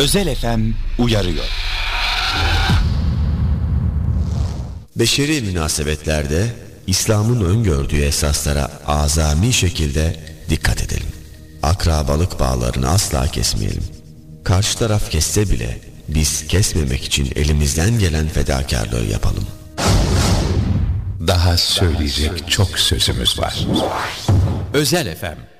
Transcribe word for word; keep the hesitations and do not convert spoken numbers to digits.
Özel F M uyarıyor. Beşeri münasebetlerde İslam'ın öngördüğü esaslara azami şekilde dikkat edelim. Akrabalık bağlarını asla kesmeyelim. Karşı taraf kesse bile biz kesmemek için elimizden gelen fedakarlığı yapalım. Daha söyleyecek çok sözümüz var. Özel F M